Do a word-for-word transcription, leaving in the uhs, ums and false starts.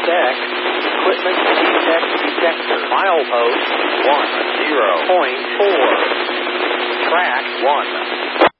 Check. Equipment defect detector. Milepost one zero point four. Track one.